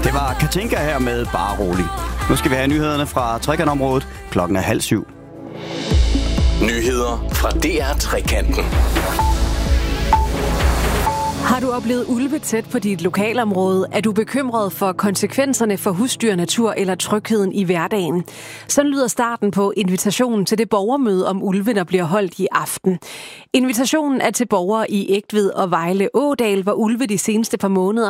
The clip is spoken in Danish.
Det var Katinka her med Bare Rolig. Nu skal vi have nyhederne fra Trekantområdet. Klokken er 6:30. Nyheder fra DR Trekanten. Har du oplevet ulve tæt på dit lokalområde? Er du bekymret for konsekvenserne for husdyr, natur eller trygheden i hverdagen? Sådan lyder starten på invitationen til det borgermøde om ulve, der bliver holdt i aften. Invitationen er til borgere i Egtved og Vejle Ådal, hvor ulve de seneste par måneder